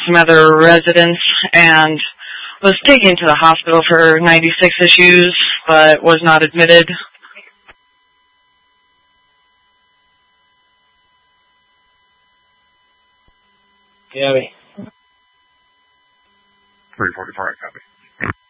some other residents and was taken to the hospital for 96 issues, but was not admitted. Gabby. 344, copy.